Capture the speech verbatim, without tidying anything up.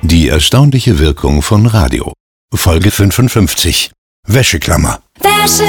Die erstaunliche Wirkung von Radio. Folge fünfundfünfzig. Wäscheklammer. Wäsche